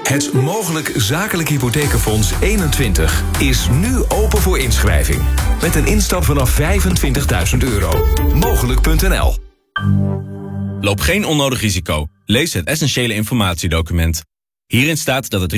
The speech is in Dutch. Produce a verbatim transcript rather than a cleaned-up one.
Het Mogelijk Zakelijk Hypothekenfonds eenentwintig is nu open voor inschrijving. Met een instap vanaf vijfentwintigduizend euro. Mogelijk punt n l. Loop geen onnodig risico. Lees het essentiële informatiedocument. Hierin staat dat het